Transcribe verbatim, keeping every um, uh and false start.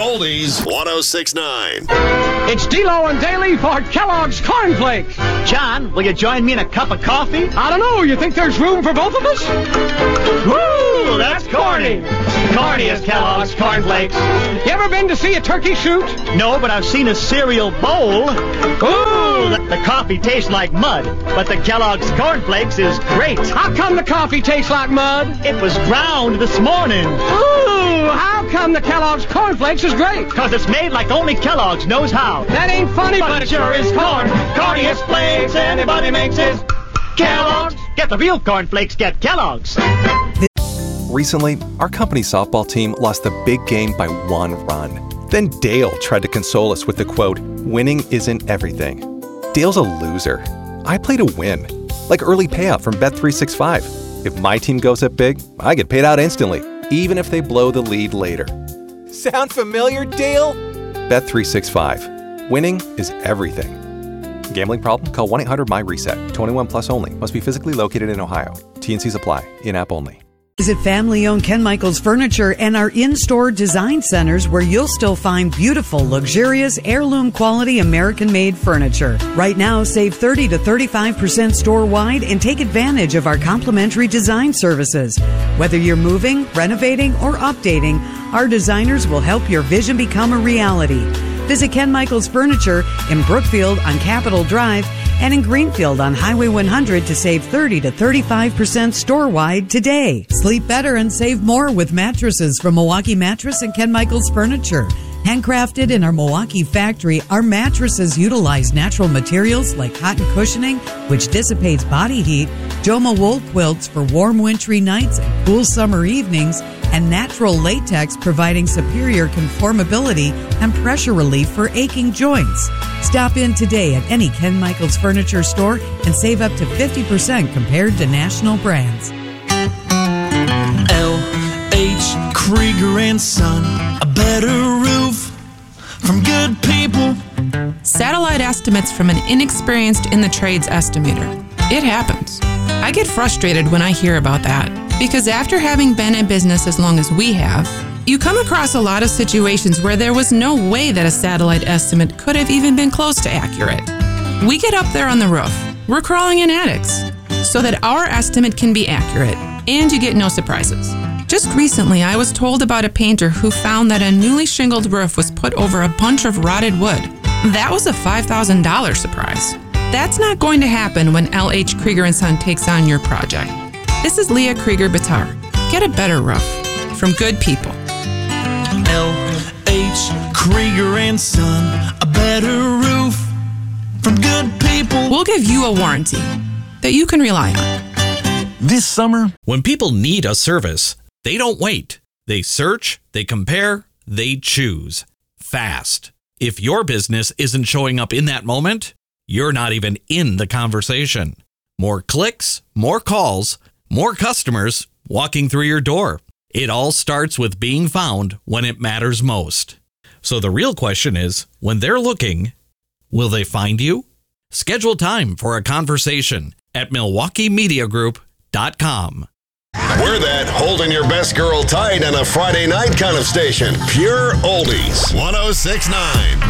Oldies one oh six point nine. It's D-Lo and Daly for Kellogg's Corn Flakes. John, will you join me in a cup of coffee? I don't know. You think there's room for both of us? Woo! That's corny. Corny as Kellogg's Corn Flakes. You ever been to see a turkey shoot? No, but I've seen a cereal bowl. Ooh! The, the coffee tastes like mud, but the Kellogg's Corn Flakes is great. How come the coffee tastes like mud? It was ground this morning. Ooh! How come the Kellogg's Corn Flakes is great? Because it's made like only Kellogg's knows how. That ain't funny, but, but it sure is corn. Corniest flakes anybody makes is Kellogg's. Get the real Corn Flakes, get Kellogg's. Recently, our company softball team lost the big game by one run. Then Dale tried to console us with the quote, "Winning isn't everything." Dale's a loser. I play to win. Like early payout from Bet three sixty-five. If my team goes up big, I get paid out instantly, even if they blow the lead later. Sound familiar, Dale? Bet three sixty-five. Winning is everything. Gambling problem? Call one eight hundred M Y reset. twenty-one plus only. Must be physically located in Ohio. T and Cs apply. In-app only. Visit family-owned Ken Michaels Furniture and our in-store design centers where you'll still find beautiful, luxurious, heirloom-quality American-made furniture. Right now, save thirty to thirty-five percent store-wide and take advantage of our complimentary design services. Whether you're moving, renovating, or updating, our designers will help your vision become a reality. Visit Ken Michaels Furniture in Brookfield on Capitol Drive and in Greenfield on Highway one hundred to save thirty to thirty-five percent store-wide today. Sleep better and save more with mattresses from Milwaukee Mattress and Ken Michaels Furniture. Handcrafted in our Milwaukee factory, our mattresses utilize natural materials like cotton cushioning, which dissipates body heat, Joma wool quilts for warm wintry nights and cool summer evenings, and natural latex providing superior conformability and pressure relief for aching joints. Stop in today at any Ken Michaels Furniture store and save up to fifty percent compared to national brands. L H Krieger and Son, a better roof from good people. Satellite estimates from an inexperienced in the trades estimator. It happens. I get frustrated when I hear about that because after having been in business as long as we have, you come across a lot of situations where there was no way that a satellite estimate could have even been close to accurate. We get up there on the roof, we're crawling in attics, so that our estimate can be accurate and you get no surprises. Just recently, I was told about a painter who found that a newly shingled roof was put over a bunch of rotted wood. That was a five thousand dollars surprise. That's not going to happen when L H Krieger and Son takes on your project. This is Leah Krieger Batar. Get a better roof from good people. L H Krieger and Son, a better roof from good people. We'll give you a warranty that you can rely on. This summer, when people need a service, they don't wait. They search, they compare, they choose. Fast. If your business isn't showing up in that moment, you're not even in the conversation. More clicks, more calls, more customers walking through your door. It all starts with being found when it matters most. So the real question is, when they're looking, will they find you? Schedule time for a conversation at Milwaukee Media Group dot com. We're that holding your best girl tight on a Friday night kind of station. Pure Oldies one oh six point nine.